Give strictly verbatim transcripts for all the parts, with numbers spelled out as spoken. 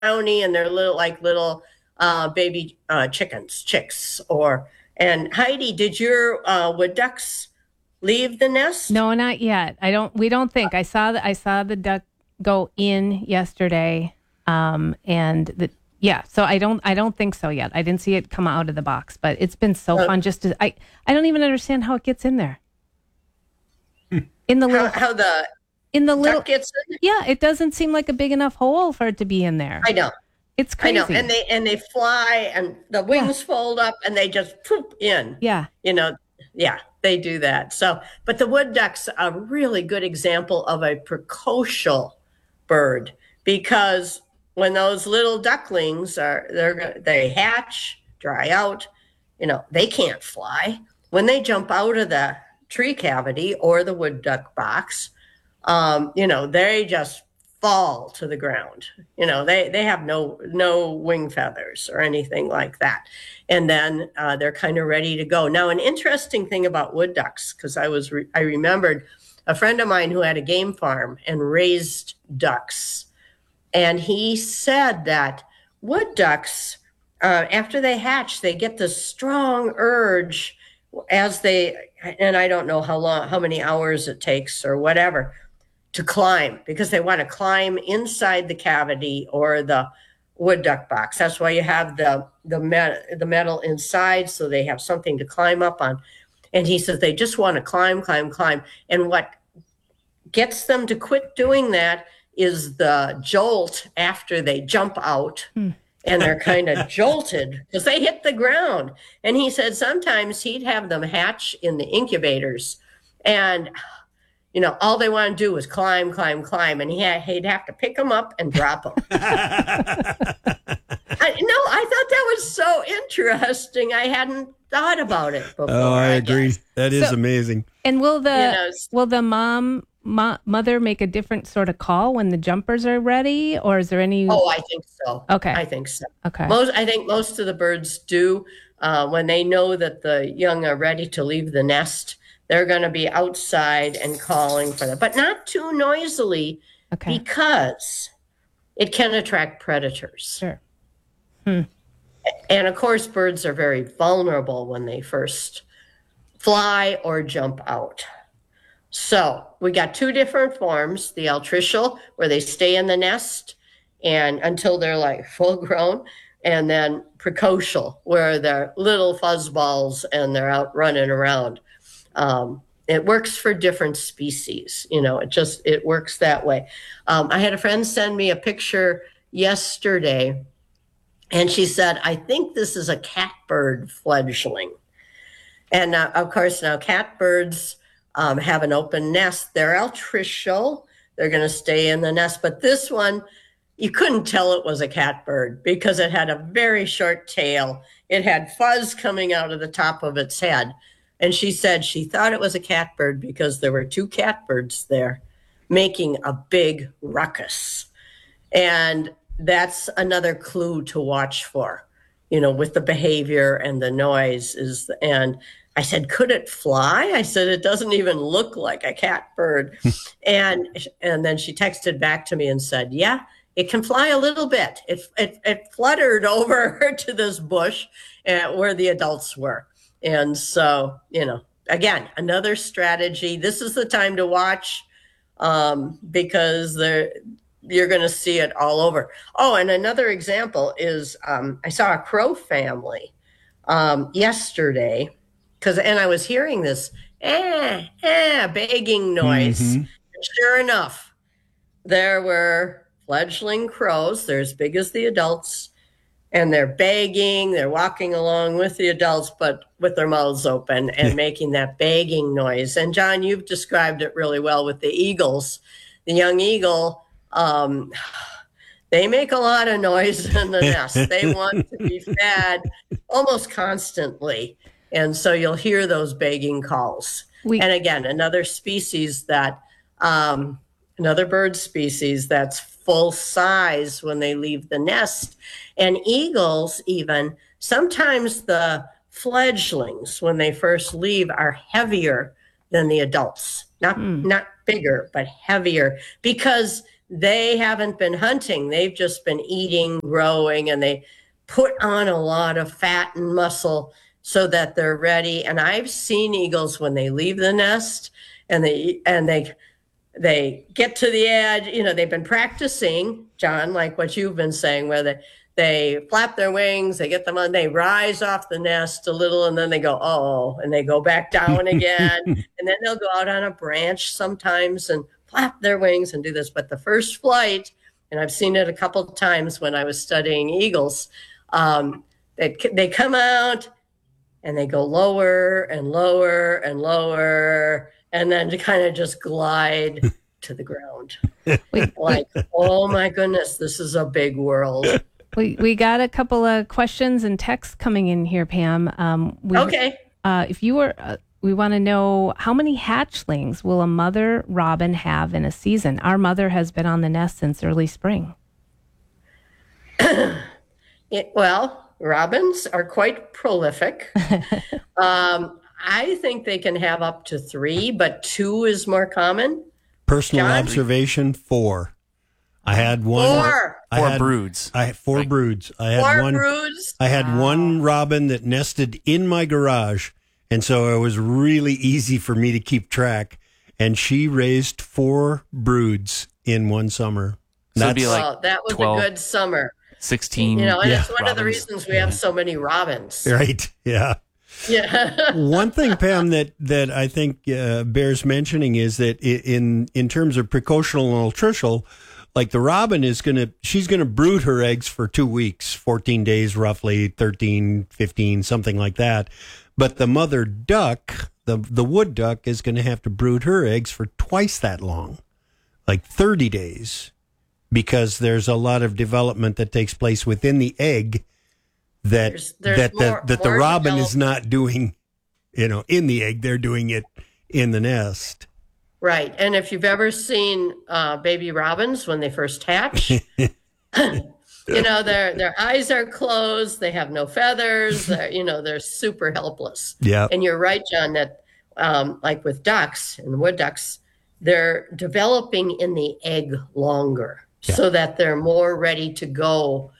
brownie, and they're little like little uh, baby uh, chickens, chicks. Or and Heidi, did your uh, wood ducks leave the nest? No, not yet. I don't. We don't think. I saw the I saw the duck go in yesterday, um, and the yeah. So I don't. I don't think so yet. I didn't see it come out of the box, but it's been so Uh, fun. Just to I. I don't even understand how it gets in there. In the how, little. how the In the little. duck gets in? Yeah, it doesn't seem like a big enough hole for it to be in there. I know. It's I know, crazy. and they and they fly, and the Yeah. wings fold up, and they just poop in. Yeah. You know, yeah, they do that. So, but the wood duck's a really good example of a precocial bird, because when those little ducklings are they're gonna- they hatch, dry out, you know, they can't fly. When they jump out of the tree cavity or the wood duck box, um, you know, they just fall to the ground. You know, they they have no no wing feathers or anything like that, and then uh, they're kind of ready to go. Now, an interesting thing about wood ducks, because I was re- I remembered a friend of mine who had a game farm and raised ducks, and he said that wood ducks, uh, after they hatch, they get this strong urge as they, and I don't know how long, how many hours it takes or whatever, to climb, because they want to climb inside the cavity or the wood duck box. That's why you have the the, met, the metal inside, so they have something to climb up on. And he says they just want to climb, climb, climb. And what gets them to quit doing that is the jolt after they jump out. Hmm. And they're kind of jolted because they hit the ground. And he said sometimes he'd have them hatch in the incubators, and you know, all they want to do is climb, climb, climb, and he had, he'd have to pick them up and drop them. I, no, I thought that was so interesting. I hadn't thought about it before. Oh, I, I agree. guess. That is So- amazing. And will the You know, s- will the mom mo- mother make a different sort of call when the jumpers are ready, or is there any? Oh, I think so. Okay. I think so. Okay. Most, I think most of the birds do. Uh, when they know that the young are ready to leave the nest, they're going to be outside and calling for them, but not too noisily, Okay. because it can attract predators. Sure. And of course, birds are very vulnerable when they first fly or jump out. So we got two different forms: the altricial, where they stay in the nest and until they're like full grown, and then precocial, where they're little fuzzballs and they're out running around. Um, it works for different species. You know, it just, it works that way. Um, I had a friend send me a picture yesterday, and she said, I think this is a catbird fledgling. And uh, of course, now catbirds um, have an open nest. They're altricial. They're going to stay in the nest. But this one, you couldn't tell it was a catbird because it had a very short tail. It had fuzz coming out of the top of its head. And she said she thought it was a catbird because there were two catbirds there making a big ruckus. And that's another clue to watch for, you know, with the behavior and the noise is, and I said, could it fly? I said, it doesn't even look like a catbird. and, and then she texted back to me and said, yeah, it can fly a little bit. It, it, it fluttered over to this bush uh, where the adults were. And so, you know, again, another strategy. This is the time to watch um, because there, you're going to see it all over. Oh, and another example is um, I saw a crow family um, yesterday, because, and I was hearing this eh, eh, begging noise. Mhm. And sure enough, there were fledgling crows. They're as big as the adults, and they're begging. They're walking along with the adults, but with their mouths open and making that begging noise. And John, you've described it really well with the eagles. The young eagle, um, they make a lot of noise in the nest. They want to be fed almost constantly. And so you'll hear those begging calls. We- and again, another species that, um, another bird species that's full size when they leave the nest. And eagles, even, sometimes the fledglings, when they first leave, are heavier than the adults. Not, not bigger, but heavier, because they haven't been hunting. They've just been eating, growing, and they put on a lot of fat and muscle so that they're ready. And I've seen eagles when they leave the nest and they and they they get to the edge, you know, they've been practicing, John, like what you've been saying, where they, they flap their wings, they get them on, they rise off the nest a little, and then they go, oh, and they go back down again. And then they'll go out on a branch sometimes and flap their wings and do this. But the first flight, and I've seen it a couple of times when I was studying eagles, um, they, they come out and they go lower and lower and lower, and then to kind of just glide to the ground. Like, oh my goodness, this is a big world. We we got a couple of questions and texts coming in here, Pam. Um, we, okay. Uh, if you were, uh, we want to know how many hatchlings will a mother robin have in a season? Our mother has been on the nest since early spring. it, well, robins are quite prolific. um, I think they can have up to three, but two is more common. Personal John? observation, four. I had one. Four. I Four had, broods. I had four Right. broods. I had Four one. broods? I had one robin that nested in my garage, and so it was really easy for me to keep track. And she raised four broods in one summer. So it'd be That's- like Well, that was twelve, a good summer. sixteen. You know, and Yeah. it's one of the robins. reasons we have so many robins. right. Yeah. Yeah. One thing, Pam, that, that I think uh, bears mentioning is that i- in in terms of precocial and altricial, like the robin is going to, she's going to brood her eggs for two weeks, fourteen days roughly, thirteen, fifteen, something like that. But the mother duck, the, the wood duck, is going to have to brood her eggs for twice that long, like thirty days, because there's a lot of development that takes place within the egg that There's- there's that the, more- that the more robin is develop- not doing, you know, in the egg. They're doing it in the nest. Right. And if you've ever seen uh, baby robins when they first hatch, you know, their their eyes are closed, they have no feathers, they're, you know, they're super helpless. Yeah. And you're right, John, that um, like with ducks and wood ducks, they're developing in the egg longer Yeah. so that they're more ready to go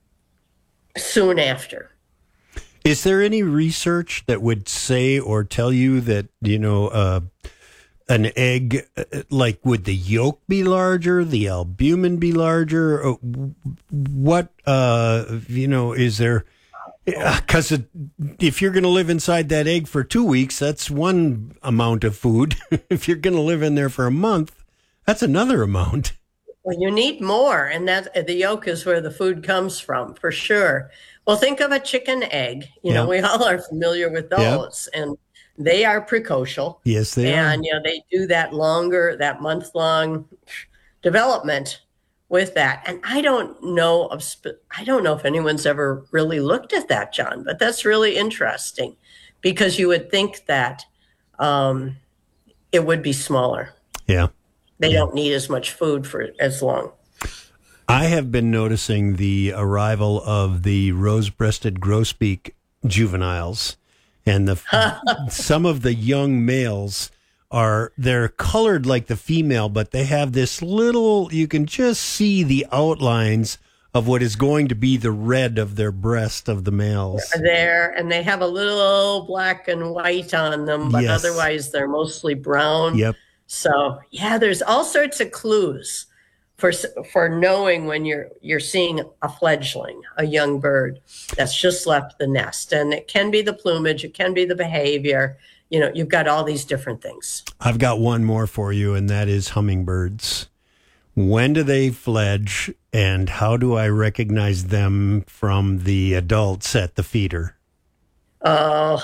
soon after. Is there any research that would say or tell you that, you know, uh, an egg, uh, like would the yolk be larger, the albumin be larger? Or what, uh, you know, is there, because if you're going to live inside that egg for two weeks, that's one amount of food. If you're going to live in there for a month, that's another amount. Well, you need more, and that the yolk is where the food comes from, for sure. Well, think of a chicken egg. You know, Yeah. we all are familiar with Yeah. those, and they are precocial. Yes, they and are. you know, they do that longer, that month-long development with that. And I don't know of, sp- I don't know if anyone's ever really looked at that, John. But that's really interesting, because you would think that um, it would be smaller. Yeah. They don't need as much food for as long. I have been noticing the arrival of the rose-breasted grosbeak juveniles, and the some of the young males are they're colored like the female, but they have this little, you can just see the outlines of what is going to be the red of their breast of the males. There, and they have a little black and white on them, but Yes. otherwise they're mostly brown. Yep. So yeah, there's all sorts of clues for for knowing when you're you're seeing a fledgling, a young bird that's just left the nest. And it can be the plumage, it can be the behavior. You know, you've got all these different things. I've got one more for you, and that is hummingbirds. When do they fledge, and how do I recognize them from the adults at the feeder? Oh.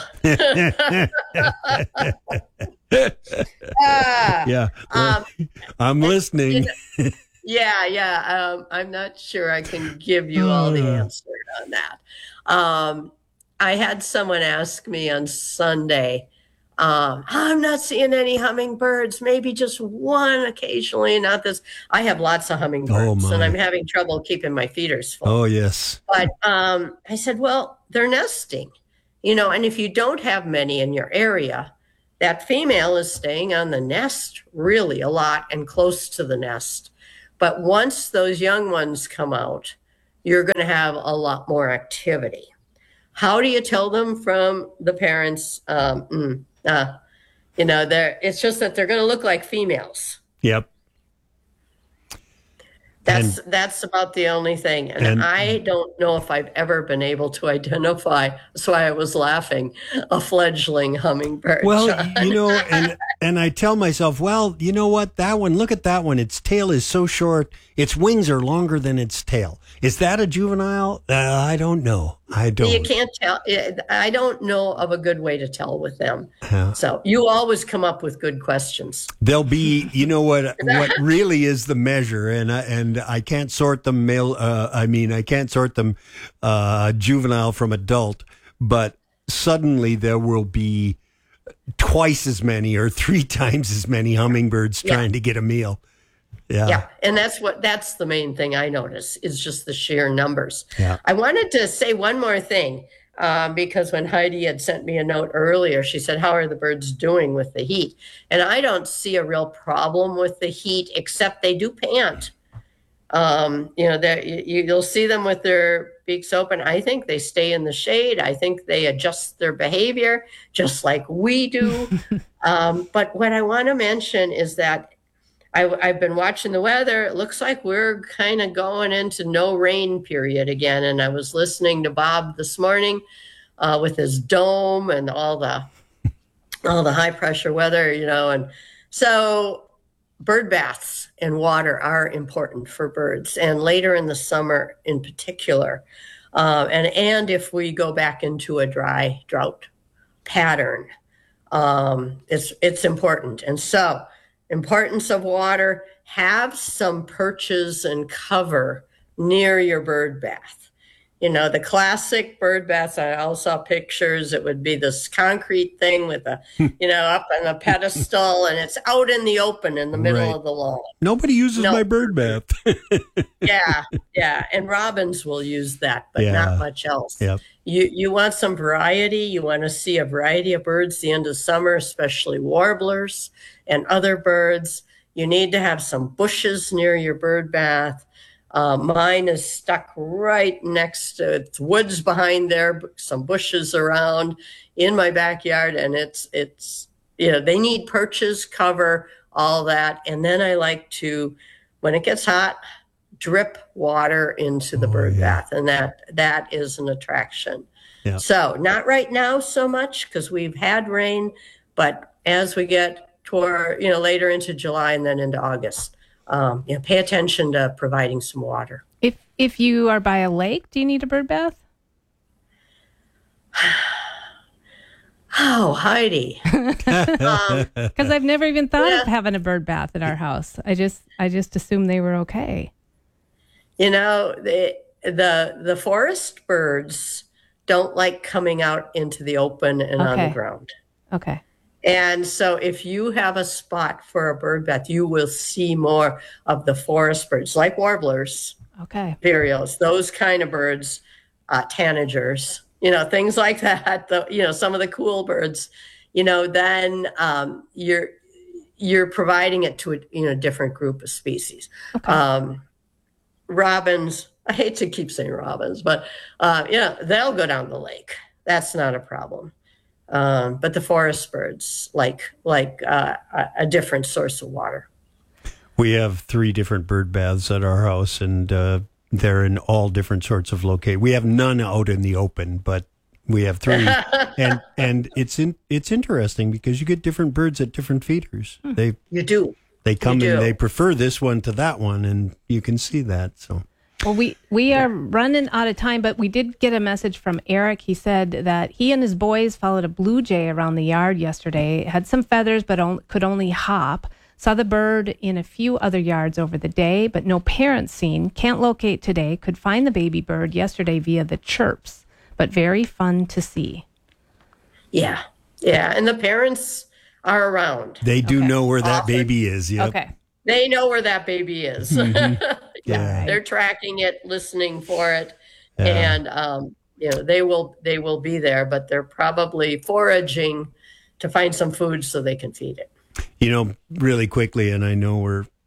Ah, Yeah, um, I'm listening. Yeah, yeah. Um, I'm not sure I can give you all the Uh. answer on that. Um, I had someone ask me on Sunday, um, I'm not seeing any hummingbirds, maybe just one occasionally, not this. I have lots of hummingbirds, Oh, my. and I'm having trouble keeping my feeders full. Oh, yes. But um, I said, well, they're nesting, you know, and if you don't have many in your area, that female is staying on the nest really a lot and close to the nest. But once those young ones come out, you're going to have a lot more activity. How do you tell them from the parents? Um, mm, uh, you know, they're, it's just that they're going to look like females. Yep. That's And- that's about the only thing. And, and- I don't know if I've ever been able to identify, that's why I was laughing, a fledgling hummingbird. Well, John. you know, and and I tell myself, well, you know what? That one, look at that one. Its tail is so short. Its wings are longer than its tail. Is that a juvenile? Uh, I don't know. I don't. You can't tell. I don't know of a good way to tell with them. Yeah. So you always come up with good questions. They'll be, you know what? What really is the measure, and I, and I can't sort them male. Uh, I mean, I can't sort them uh, juvenile from adult. But suddenly there will be twice as many or three times as many hummingbirds Yeah. trying to get a meal. Yeah. Yeah, and that's what that's the main thing I notice is just the sheer numbers. Yeah. I wanted to say one more thing um, because when Heidi had sent me a note earlier, she said, "How are the birds doing with the heat?" And I don't see a real problem with the heat, except they do pant. Um, you know, that you, you'll see them with their beaks open. I think they stay in the shade. I think they adjust their behavior just like we do. um, but what I want to mention is that I, I've been watching the weather. It looks like we're kind of going into no rain period again. And I was listening to Bob this morning uh, with his dome and all the all the high pressure weather, you know. And so bird baths and water are important for birds, and later in the summer in particular. Uh, and and if we go back into a dry drought pattern, um, it's it's important. And so. Importance of water, have some perches and cover near your bird bath. You know, the classic bird baths, I all saw pictures. It would be this concrete thing with a, you know, up on a pedestal, and it's out in the open in the middle Right. of the lawn. Nobody uses No. my bird bath. Yeah, yeah. And robins will use that, but Yeah. not much else. Yep. You you want some variety. You want to see a variety of birds the end of summer, especially warblers and other birds. You need to have some bushes near your bird bath. Uh, mine is stuck right next to it's woods behind there, some bushes around in my backyard, and it's it's you know they need perches, cover, all that. And then I like to, when it gets hot, drip water into the Oh, bird yeah. bath, and that that is an attraction. Yeah. So not right now so much because we've had rain, but as we get toward you know later into July and then into August, um, you know, pay attention to providing some water. If if you are by a lake, do you need a bird bath? Oh, Heidi. um, Because I've never even thought Yeah. of having a bird bath at our house. I just I just assumed they were okay. You know, the, the the forest birds don't like coming out into the open and on the Okay. ground. Okay. And so if you have a spot for a bird bath, you will see more of the forest birds, like warblers, Okay. vireos, those kind of birds, uh, tanagers, you know, things like that. The, you know, some of the cool birds, you know, then um, you're you're providing it to a you know different group of species. Okay. Um, robins, I hate to keep saying robins, but uh, yeah, they'll go down the lake. That's not a problem. Um, but the forest birds like like uh, a, a different source of water. We have three different bird baths at our house, and uh, they're in all different sorts of locations. We have none out in the open, but we have three, and and it's in it's interesting because you get different birds at different feeders. They You do. they come You and do. they prefer this one to that one, and you can see that. So Well, we we are running out of time, but we did get a message from Eric. He said that he and his boys followed a blue jay around the yard yesterday. It had some feathers, but on, could only hop. Saw the bird in a few other yards over the day, but no parents seen. Can't locate today. Could find the baby bird yesterday via the chirps, but very fun to see. Yeah, yeah, and the parents are around. they do Okay. know where that Often. baby is. Yep. Okay. They know where that baby is. Yeah. They're tracking it, listening for it, Yeah. and um, you know they will they will be there, but they're probably foraging to find some food so they can feed it. You know, really quickly, and I know we're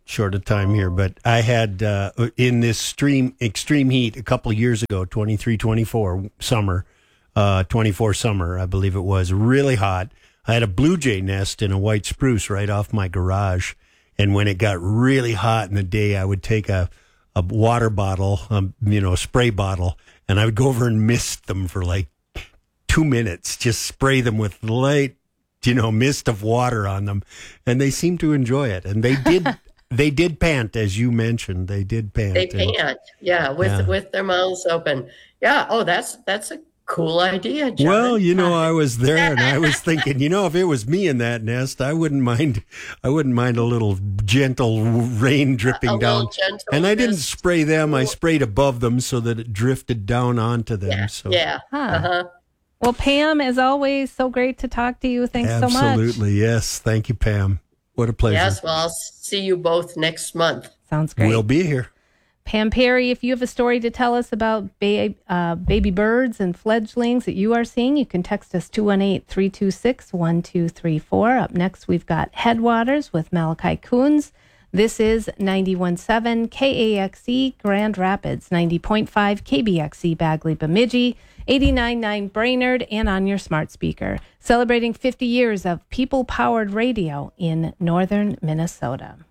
short of time here, but I had uh, in this extreme extreme heat a couple of years ago, twenty-three, twenty-four summer, uh, twenty-four summer, I believe it was, really hot. I had a blue jay nest in a white spruce right off my garage, and when it got really hot in the day, I would take a a water bottle, um, you know, a spray bottle, and I would go over and mist them for like two minutes, just spray them with light, you know, mist of water on them, and they seemed to enjoy it. And they did, they did pant, as you mentioned. They did pant. They and, pant, yeah, with yeah. with their mouths open. Yeah. Oh, that's that's a cool idea, John. Well, you know, I was there, and I was thinking, you know, if it was me in that nest, I wouldn't mind. I wouldn't mind a little gentle rain dripping A down. little gentle And I didn't mist. spray them. I sprayed above them so that it drifted down onto them. Yeah. So Yeah. Huh. Uh-huh. Well, Pam, as always, so great to talk to you. Thanks so much. absolutely, yes. Thank you, Pam. What a pleasure. Yes. Well, I'll see you both next month. Sounds great. We'll be here. Pam Perry, if you have a story to tell us about ba- uh, baby birds and fledglings that you are seeing, you can text us two one eight, three two six, one two three four. Up next, we've got Headwaters with Malachi Coons. This is ninety-one point seven K A X E Grand Rapids, ninety point five K B X E Bagley Bemidji, eighty-nine point nine Brainerd, and on your smart speaker. Celebrating fifty years of people-powered radio in northern Minnesota.